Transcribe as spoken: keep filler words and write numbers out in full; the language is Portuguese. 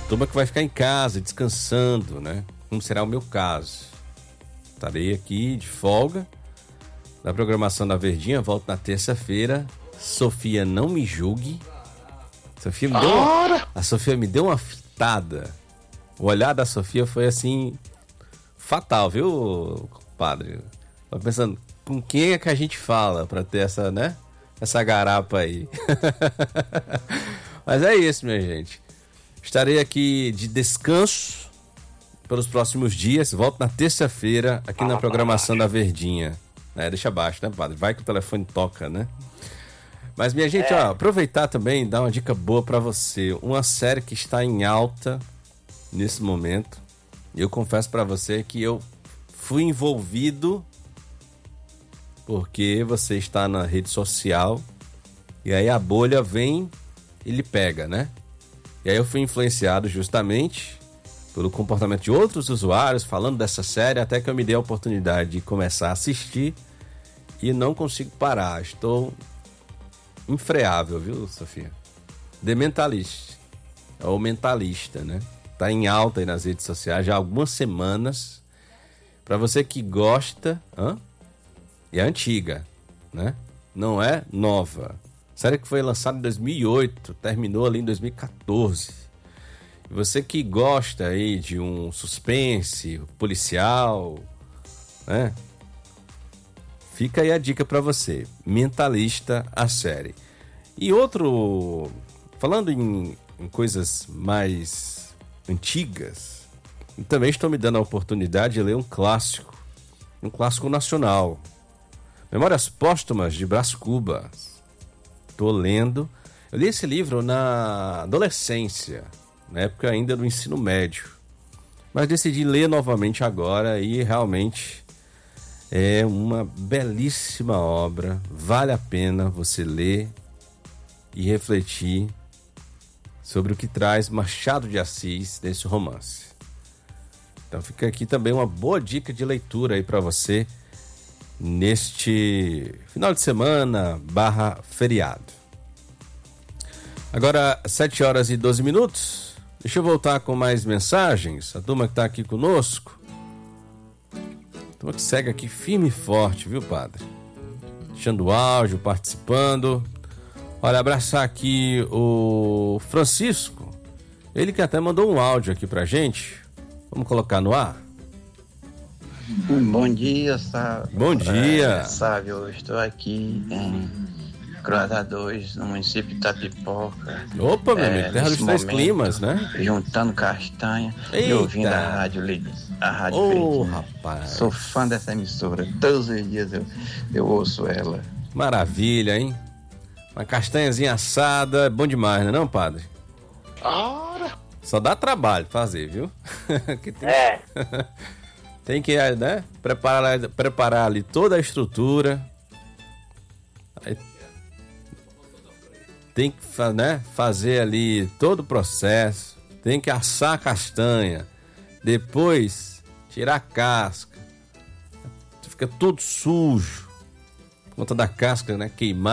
turma que vai ficar em casa, descansando, né? Como será o meu caso. Estarei aqui de folga na programação da Verdinha, volto na terça-feira. Sofia, não me julgue. Sofia me deu uma, a Sofia me deu uma fitada. O olhar da Sofia foi assim, fatal, viu, padre? Tô pensando, com quem é que a gente fala pra ter essa, né? Essa garapa aí. Mas é isso, minha gente. Estarei aqui de descanso pelos próximos dias. Volto na terça-feira aqui na programação da Verdinha. É, deixa abaixo, né, padre? Vai que o telefone toca, né? Mas, minha gente, ó, aproveitar também e dar uma dica boa pra você. Uma série que está em alta nesse momento. Eu confesso pra você que eu fui envolvido porque você está na rede social e aí a bolha vem e lhe pega, né? E aí eu fui influenciado justamente pelo comportamento de outros usuários falando dessa série, até que eu me dei a oportunidade de começar a assistir e não consigo parar. Estou infreável, viu, Sofia? The Mentalist, ou Mentalista, né? Tá em alta aí nas redes sociais já há algumas semanas. Para você que gosta, hã? E é antiga, né? Não é nova. Série que foi lançada em dois mil e oito, terminou ali em dois mil e quatorze. E você que gosta aí de um suspense policial, né? Fica aí a dica pra você. Mentalista, a série. E outro, falando em, em coisas mais antigas, também estou me dando a oportunidade de ler um clássico, um clássico nacional. Memórias Póstumas de Brás Cubas. Estou lendo. Eu li esse livro na adolescência, na época ainda do ensino médio. Mas decidi ler novamente agora e realmente é uma belíssima obra. Vale a pena você ler e refletir sobre o que traz Machado de Assis nesse romance. Então fica aqui também uma boa dica de leitura aí para você neste final de semana barra feriado. Agora, sete horas e doze minutos. Deixa eu voltar com mais mensagens. A turma que está aqui conosco. A turma que segue aqui firme e forte, viu, padre? Deixando áudio, participando. Olha, abraçar aqui o Francisco. Ele que até mandou um áudio aqui pra gente. Vamos colocar no ar? Bom dia, Sávio. Bom dia. É, Sávio, eu estou aqui em Croada dois, no município de Itapipoca. Opa, meu é, amigo, terra dos três climas, né? Juntando castanha. Eita. E ouvindo a rádio, a rádio Ô, Verdinha. rapaz. Sou fã dessa emissora. Todos os dias eu, eu ouço ela. Maravilha, hein? Uma castanhazinha assada, é bom demais, não é não, padre? Ora! Só dá trabalho fazer, viu? que tem... É. Tem que, né, preparar, preparar ali toda a estrutura. Aí tem que, né, fazer ali todo o processo. Tem que assar a castanha. Depois tirar a casca. Fica tudo sujo. Por conta da casca, né, queimar.